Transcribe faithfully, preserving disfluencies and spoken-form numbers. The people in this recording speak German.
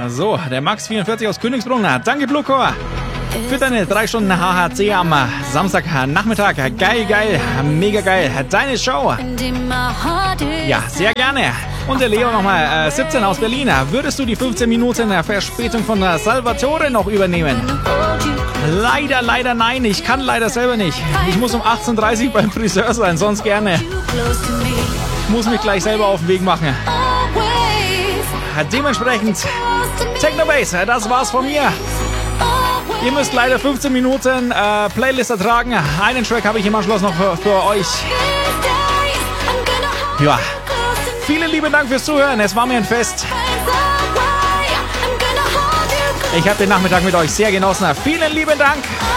So, der Max vierundvierzig aus Königsbrunn. Danke, Bluecore, für deine drei Stunden H H C am Samstagnachmittag. Geil, geil, mega geil. Deine Show. Ja, sehr gerne. Und der Leo nochmal, äh, siebzehn aus Berlin. Würdest du die fünfzehn Minuten Verspätung von Salvatore noch übernehmen? Leider, leider nein. Ich kann leider selber nicht. Ich muss um achtzehn Uhr dreißig beim Friseur sein, sonst gerne. Ich muss mich gleich selber auf den Weg machen. Dementsprechend, Technobase, das war's von mir. Ihr müsst leider fünfzehn Minuten äh, Playlist ertragen. Einen Track habe ich im Anschluss noch für, für euch. Ja, vielen lieben Dank fürs Zuhören. Es war mir ein Fest. Ich habe den Nachmittag mit euch sehr genossen. Vielen lieben Dank.